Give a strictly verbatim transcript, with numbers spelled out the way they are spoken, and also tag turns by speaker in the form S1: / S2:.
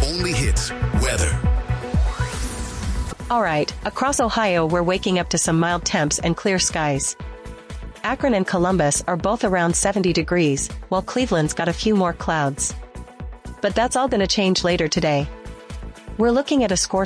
S1: only hits weather.
S2: All right, across Ohio we're waking up to some mild temps and clear skies. Akron and Columbus are both around seventy degrees, while Cleveland's got a few more clouds. But that's all gonna change later today. We're looking at a scorching